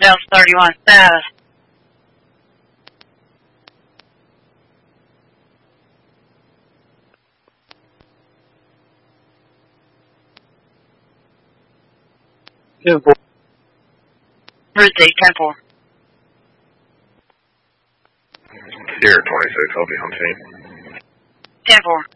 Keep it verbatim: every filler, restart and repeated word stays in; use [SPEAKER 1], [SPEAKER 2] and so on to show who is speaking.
[SPEAKER 1] Delta thirty-one status.
[SPEAKER 2] ten four.
[SPEAKER 1] Received, ten four.
[SPEAKER 3] Sierra twenty-six, I'll be on scene.
[SPEAKER 1] ten four.